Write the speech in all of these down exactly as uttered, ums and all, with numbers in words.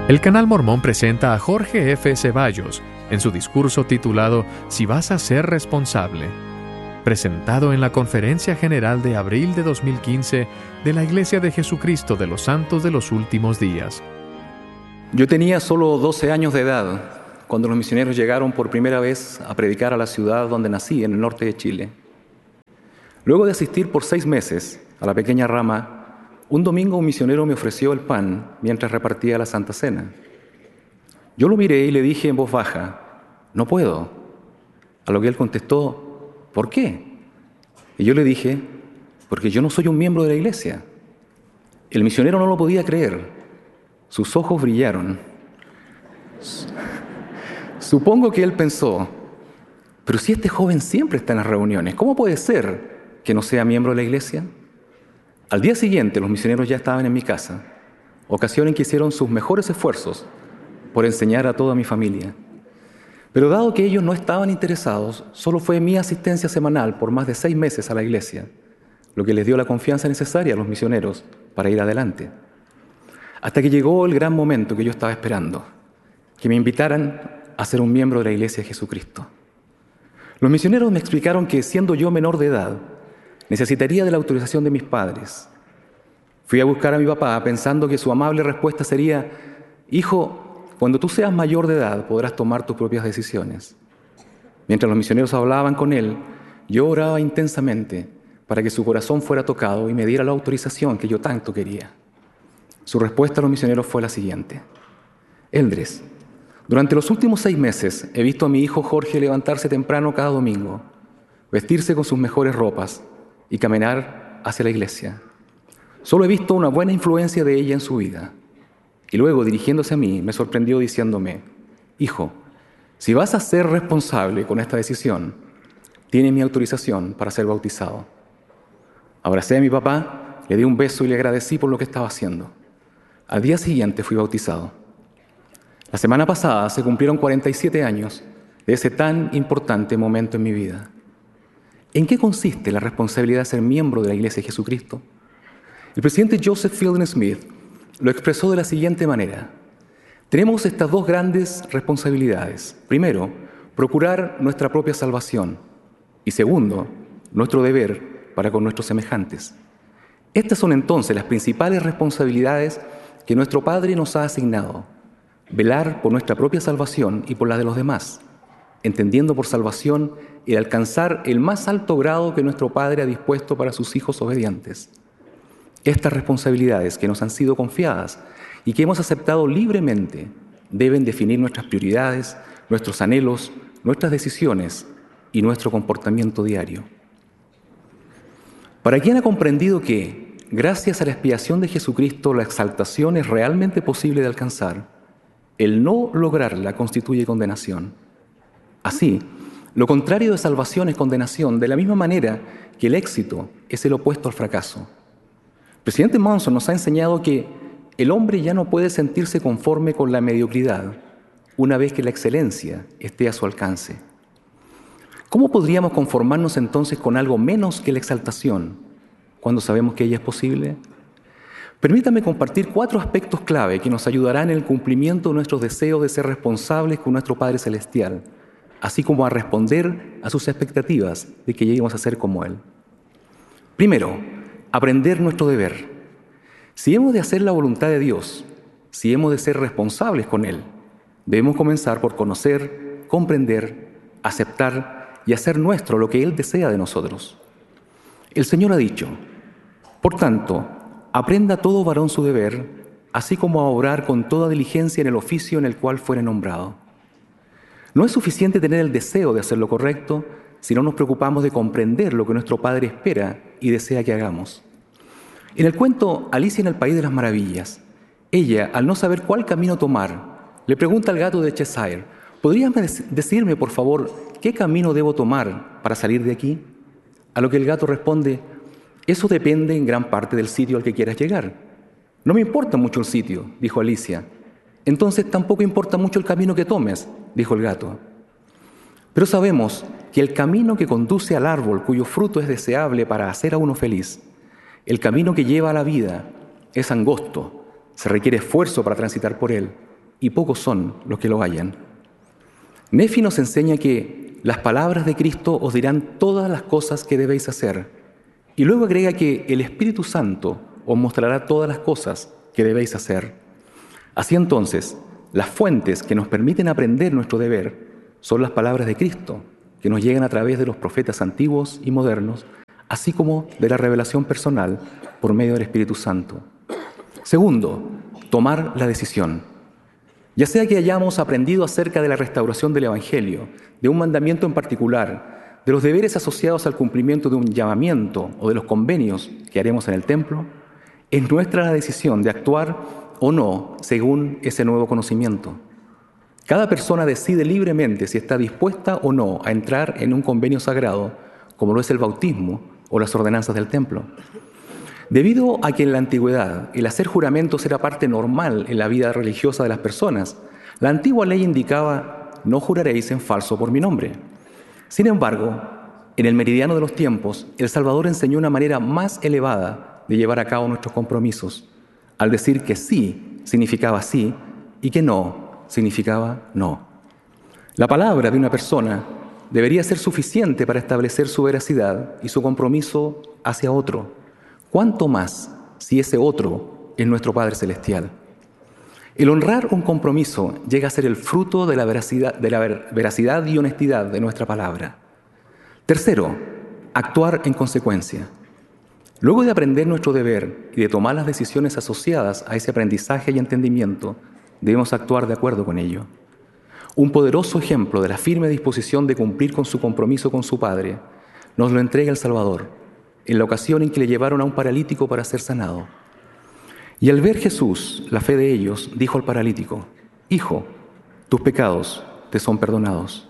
El Canal Mormón presenta a Jorge F. Ceballos en su discurso titulado Si vas a ser responsable, presentado en la Conferencia General de abril de dos mil quince de la Iglesia de Jesucristo de los Santos de los Últimos Días. Yo tenía solo doce años de edad cuando los misioneros llegaron por primera vez a predicar a la ciudad donde nací, en el norte de Chile. Luego de asistir por seis meses a la pequeña rama, un domingo un misionero me ofreció el pan mientras repartía la Santa Cena. Yo lo miré y le dije en voz baja, «No puedo». A lo que él contestó, «¿Por qué?». Y yo le dije, «Porque yo no soy un miembro de la iglesia». El misionero no lo podía creer. Sus ojos brillaron. Supongo que él pensó, «Pero si este joven siempre está en las reuniones, ¿cómo puede ser que no sea miembro de la iglesia?». Al día siguiente, los misioneros ya estaban en mi casa, ocasión en que hicieron sus mejores esfuerzos por enseñar a toda mi familia. Pero dado que ellos no estaban interesados, solo fue mi asistencia semanal por más de seis meses a la iglesia, lo que les dio la confianza necesaria a los misioneros para ir adelante. Hasta que llegó el gran momento que yo estaba esperando, que me invitaran a ser un miembro de la Iglesia de Jesucristo. Los misioneros me explicaron que, siendo yo menor de edad, necesitaría de la autorización de mis padres. Fui a buscar a mi papá pensando que su amable respuesta sería, «Hijo, cuando tú seas mayor de edad podrás tomar tus propias decisiones». Mientras los misioneros hablaban con él, yo oraba intensamente para que su corazón fuera tocado y me diera la autorización que yo tanto quería. Su respuesta a los misioneros fue la siguiente: «Eldres, durante los últimos seis meses he visto a mi hijo Jorge levantarse temprano cada domingo, vestirse con sus mejores ropas y caminar hacia la iglesia. Solo he visto una buena influencia de ella en su vida». Y luego, dirigiéndose a mí, me sorprendió diciéndome, «Hijo, si vas a ser responsable con esta decisión, tienes mi autorización para ser bautizado». Abracé a mi papá, le di un beso y le agradecí por lo que estaba haciendo. Al día siguiente fui bautizado. La semana pasada se cumplieron cuarenta y siete años de ese tan importante momento en mi vida. ¿En qué consiste la responsabilidad de ser miembro de la Iglesia de Jesucristo? El presidente Joseph Fielding Smith lo expresó de la siguiente manera: tenemos estas dos grandes responsabilidades. Primero, procurar nuestra propia salvación. Y segundo, nuestro deber para con nuestros semejantes. Estas son entonces las principales responsabilidades que nuestro Padre nos ha asignado: velar por nuestra propia salvación y por la de los demás, entendiendo por salvación el alcanzar el más alto grado que nuestro Padre ha dispuesto para sus hijos obedientes. Estas responsabilidades que nos han sido confiadas y que hemos aceptado libremente deben definir nuestras prioridades, nuestros anhelos, nuestras decisiones y nuestro comportamiento diario. Para quien ha comprendido que, gracias a la expiación de Jesucristo, la exaltación es realmente posible de alcanzar, el no lograrla constituye condenación. Así, lo contrario de salvación es condenación, de la misma manera que el éxito es el opuesto al fracaso. El presidente Monson nos ha enseñado que el hombre ya no puede sentirse conforme con la mediocridad una vez que la excelencia esté a su alcance. ¿Cómo podríamos conformarnos entonces con algo menos que la exaltación cuando sabemos que ella es posible? Permítame compartir cuatro aspectos clave que nos ayudarán en el cumplimiento de nuestros deseos de ser responsables con nuestro Padre Celestial, así como a responder a sus expectativas de que lleguemos a ser como Él. Primero, aprender nuestro deber. Si hemos de hacer la voluntad de Dios, si hemos de ser responsables con Él, debemos comenzar por conocer, comprender, aceptar y hacer nuestro lo que Él desea de nosotros. El Señor ha dicho, «Por tanto, aprenda todo varón su deber, así como a obrar con toda diligencia en el oficio en el cual fuere nombrado». No es suficiente tener el deseo de hacer lo correcto si no nos preocupamos de comprender lo que nuestro Padre espera y desea que hagamos. En el cuento Alicia en el País de las Maravillas, ella, al no saber cuál camino tomar, le pregunta al gato de Cheshire, ¿podrías decirme, por favor, qué camino debo tomar para salir de aquí? A lo que el gato responde, eso depende en gran parte del sitio al que quieras llegar. No me importa mucho el sitio, dijo Alicia. Entonces tampoco importa mucho el camino que tomes, dijo el gato. Pero sabemos que el camino que conduce al árbol cuyo fruto es deseable para hacer a uno feliz, el camino que lleva a la vida, es angosto, se requiere esfuerzo para transitar por él, y pocos son los que lo hallan. Nefi nos enseña que las palabras de Cristo os dirán todas las cosas que debéis hacer, y luego agrega que el Espíritu Santo os mostrará todas las cosas que debéis hacer. Así entonces, las fuentes que nos permiten aprender nuestro deber son las palabras de Cristo, que nos llegan a través de los profetas antiguos y modernos, así como de la revelación personal por medio del Espíritu Santo. Segundo, tomar la decisión. Ya sea que hayamos aprendido acerca de la restauración del Evangelio, de un mandamiento en particular, de los deberes asociados al cumplimiento de un llamamiento o de los convenios que haremos en el templo, es nuestra la decisión de actuar o no según ese nuevo conocimiento. Cada persona decide libremente si está dispuesta o no a entrar en un convenio sagrado, como lo es el bautismo o las ordenanzas del templo. Debido a que en la antigüedad el hacer juramentos era parte normal en la vida religiosa de las personas, la antigua ley indicaba: no juraréis en falso por mi nombre. Sin embargo, en el meridiano de los tiempos, el Salvador enseñó una manera más elevada de llevar a cabo nuestros compromisos, al decir que sí significaba sí y que no significaba no. La palabra de una persona debería ser suficiente para establecer su veracidad y su compromiso hacia otro. ¿Cuánto más si ese otro es nuestro Padre Celestial? El honrar un compromiso llega a ser el fruto de la veracidad, de la veracidad y honestidad de nuestra palabra. Tercero, actuar en consecuencia. Luego de aprender nuestro deber y de tomar las decisiones asociadas a ese aprendizaje y entendimiento, debemos actuar de acuerdo con ello. Un poderoso ejemplo de la firme disposición de cumplir con su compromiso con su Padre nos lo entrega el Salvador, en la ocasión en que le llevaron a un paralítico para ser sanado. Y al ver Jesús la fe de ellos, dijo al paralítico: Hijo, tus pecados te son perdonados.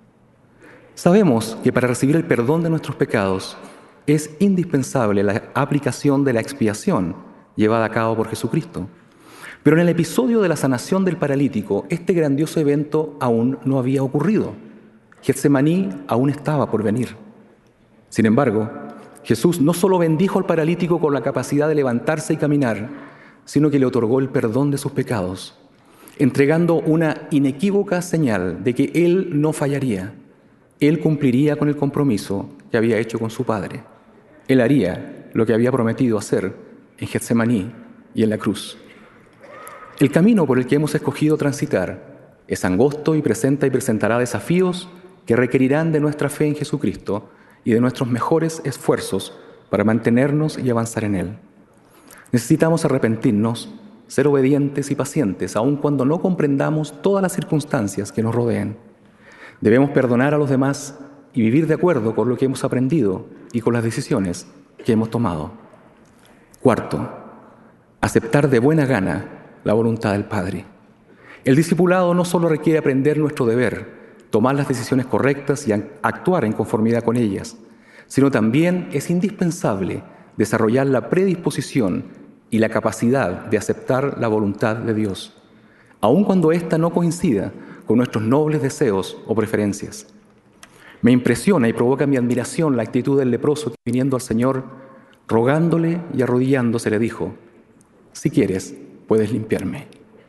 Sabemos que para recibir el perdón de nuestros pecados es indispensable la aplicación de la expiación llevada a cabo por Jesucristo. Pero en el episodio de la sanación del paralítico, este grandioso evento aún no había ocurrido. Getsemaní aún estaba por venir. Sin embargo, Jesús no solo bendijo al paralítico con la capacidad de levantarse y caminar, sino que le otorgó el perdón de sus pecados, entregando una inequívoca señal de que Él no fallaría. Él cumpliría con el compromiso que había hecho con su Padre. Él haría lo que había prometido hacer en Getsemaní y en la cruz. El camino por el que hemos escogido transitar es angosto y presenta y presentará desafíos que requerirán de nuestra fe en Jesucristo y de nuestros mejores esfuerzos para mantenernos y avanzar en Él. Necesitamos arrepentirnos, ser obedientes y pacientes, aun cuando no comprendamos todas las circunstancias que nos rodeen. Debemos perdonar a los demás y vivir de acuerdo con lo que hemos aprendido y con las decisiones que hemos tomado. Cuarto, aceptar de buena gana la voluntad del Padre. El discipulado no solo requiere aprender nuestro deber, tomar las decisiones correctas y actuar en conformidad con ellas, sino también es indispensable desarrollar la predisposición y la capacidad de aceptar la voluntad de Dios, aun cuando ésta no coincida con nuestros nobles deseos o preferencias. Me impresiona y provoca mi admiración la actitud del leproso que, viniendo al Señor, rogándole y arrodillándose, le dijo: si quieres, puedes limpiarme.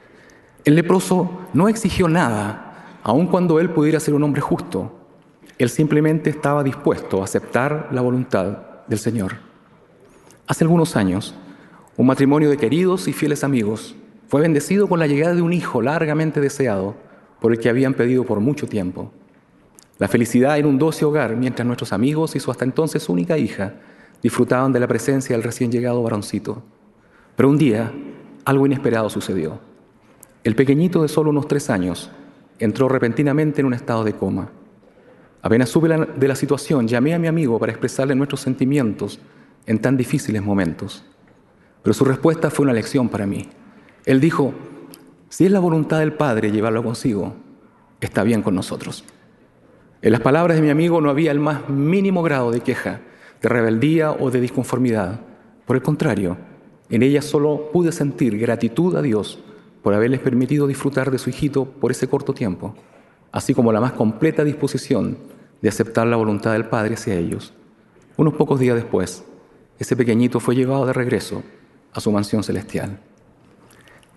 El leproso no exigió nada, aun cuando él pudiera ser un hombre justo. Él simplemente estaba dispuesto a aceptar la voluntad del Señor. Hace algunos años, un matrimonio de queridos y fieles amigos fue bendecido con la llegada de un hijo largamente deseado, por el que habían pedido por mucho tiempo. La felicidad era un doce hogar mientras nuestros amigos y su hasta entonces única hija disfrutaban de la presencia del recién llegado varoncito. Pero un día, algo inesperado sucedió. El pequeñito de solo unos tres años entró repentinamente en un estado de coma. Apenas supe la, de la situación, llamé a mi amigo para expresarle nuestros sentimientos en tan difíciles momentos. Pero su respuesta fue una lección para mí. Él dijo: si es la voluntad del Padre llevarlo consigo, está bien con nosotros. En las palabras de mi amigo no había el más mínimo grado de queja, de rebeldía o de disconformidad. Por el contrario, en ella solo pude sentir gratitud a Dios por haberles permitido disfrutar de su hijito por ese corto tiempo, así como la más completa disposición de aceptar la voluntad del Padre hacia ellos. Unos pocos días después, ese pequeñito fue llevado de regreso a su mansión celestial.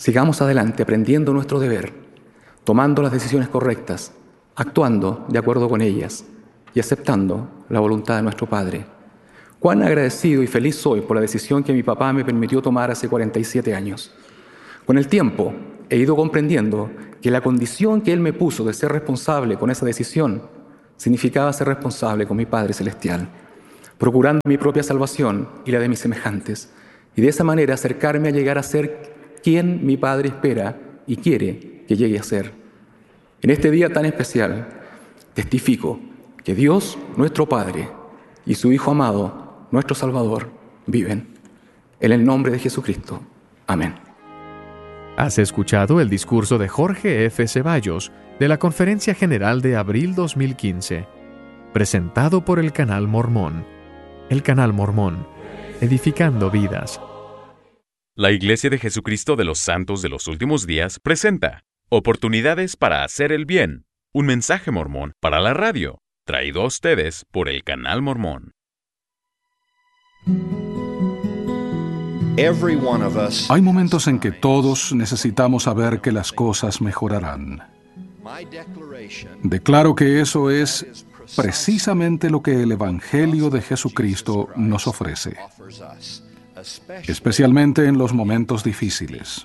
Sigamos adelante aprendiendo nuestro deber, tomando las decisiones correctas, actuando de acuerdo con ellas y aceptando la voluntad de nuestro Padre. Cuán agradecido y feliz soy por la decisión que mi papá me permitió tomar hace cuarenta y siete años. Con el tiempo he ido comprendiendo que la condición que Él me puso de ser responsable con esa decisión significaba ser responsable con mi Padre Celestial, procurando mi propia salvación y la de mis semejantes, y de esa manera acercarme a llegar a ser quien mi Padre espera y quiere que llegue a ser. En este día tan especial, testifico que Dios, nuestro Padre, y su Hijo amado, nuestro Salvador, viven. En el nombre de Jesucristo. Amén. Has escuchado el discurso de Jorge F. Ceballos de la Conferencia General de abril dos mil quince, presentado por el Canal Mormón. El Canal Mormón, edificando vidas. La Iglesia de Jesucristo de los Santos de los Últimos Días presenta Oportunidades para hacer el bien, un mensaje mormón para la radio, traído a ustedes por el Canal Mormón. Hay momentos en que todos necesitamos saber que las cosas mejorarán. Declaro que eso es precisamente lo que el Evangelio de Jesucristo nos ofrece, especialmente en los momentos difíciles.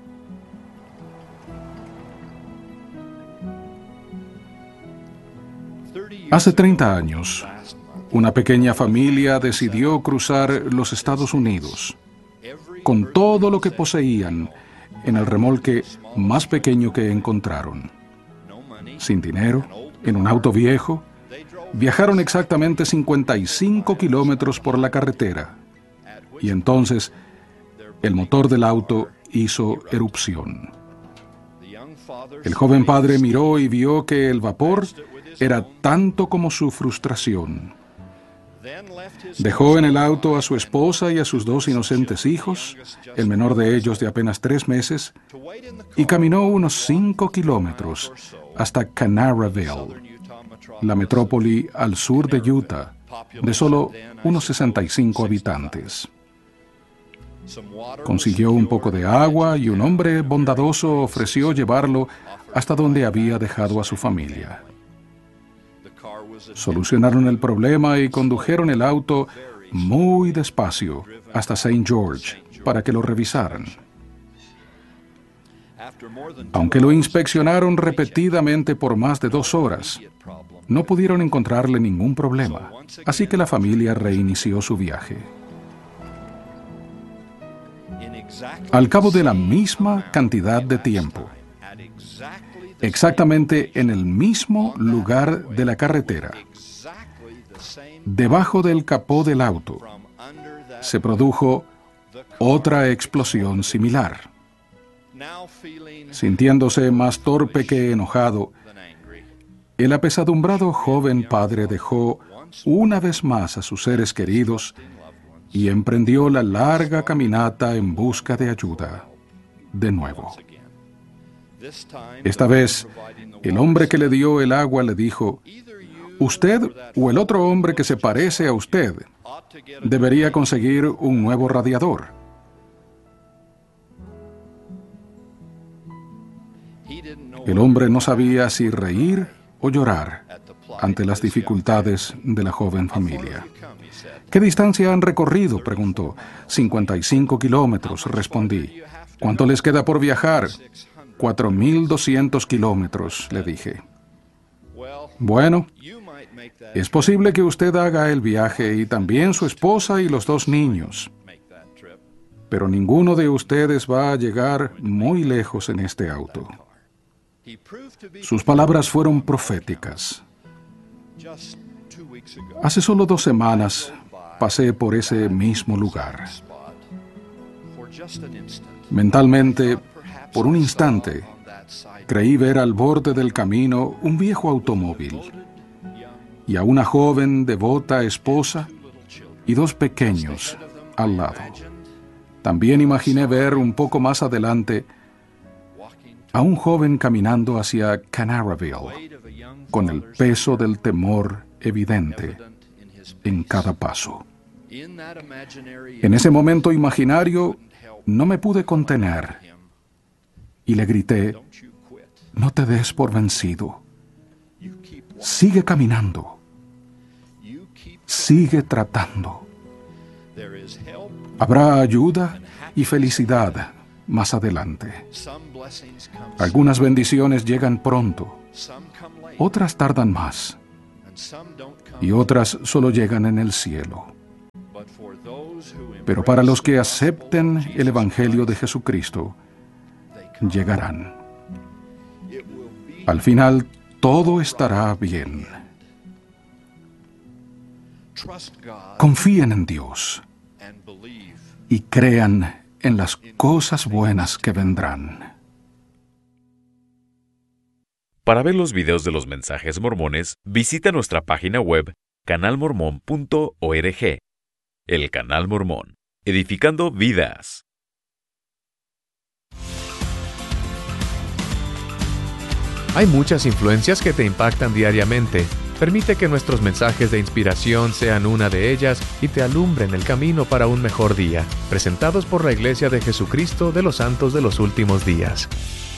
Hace treinta años, una pequeña familia decidió cruzar los Estados Unidos con todo lo que poseían en el remolque más pequeño que encontraron. Sin dinero, en un auto viejo, viajaron exactamente cincuenta y cinco kilómetros por la carretera. Y entonces, el motor del auto hizo erupción. El joven padre miró y vio que el vapor era tanto como su frustración. Dejó en el auto a su esposa y a sus dos inocentes hijos, el menor de ellos de apenas tres meses, y caminó unos cinco kilómetros hasta Canaraville, la metrópoli al sur de Utah, de solo unos sesenta y cinco habitantes. Consiguió un poco de agua y un hombre bondadoso ofreció llevarlo hasta donde había dejado a su familia. Solucionaron el problema y condujeron el auto muy despacio hasta Saint George para que lo revisaran. Aunque lo inspeccionaron repetidamente por más de dos horas, no pudieron encontrarle ningún problema, así que la familia reinició su viaje. Al cabo de la misma cantidad de tiempo, exactamente en el mismo lugar de la carretera, debajo del capó del auto, se produjo otra explosión similar. Sintiéndose más torpe que enojado, el apesadumbrado joven padre dejó una vez más a sus seres queridos y emprendió la larga caminata en busca de ayuda, de nuevo. Esta vez, el hombre que le dio el agua le dijo: «Usted o el otro hombre que se parece a usted debería conseguir un nuevo radiador». El hombre no sabía si reír o llorar ante las dificultades de la joven familia. «¿Qué distancia han recorrido?», preguntó. cincuenta y cinco kilómetros, respondí. «¿Cuánto les queda por viajar?». cuatro mil doscientos kilómetros, le dije. «Bueno, es posible que usted haga el viaje y también su esposa y los dos niños. Pero ninguno de ustedes va a llegar muy lejos en este auto». Sus palabras fueron proféticas. Hace solo dos semanas pasé por ese mismo lugar. Mentalmente, por un instante, creí ver al borde del camino un viejo automóvil y a una joven devota esposa y dos pequeños al lado. También imaginé ver un poco más adelante a un joven caminando hacia Canaraville, con el peso del temor evidente en cada paso. En ese momento imaginario, no me pude contener y le grité: no te des por vencido. Sigue caminando. Sigue tratando. Habrá ayuda y felicidad más adelante. Algunas bendiciones llegan pronto, otras tardan más, y otras solo llegan en el cielo. Pero para los que acepten el Evangelio de Jesucristo, llegarán. Al final, todo estará bien. Confíen en Dios y crean en las cosas buenas que vendrán. Para ver los videos de los mensajes mormones, visita nuestra página web canal mormón punto org. El Canal Mormón, edificando vidas. Hay muchas influencias que te impactan diariamente. Permite que nuestros mensajes de inspiración sean una de ellas y te alumbren el camino para un mejor día. Presentados por la Iglesia de Jesucristo de los Santos de los Últimos Días.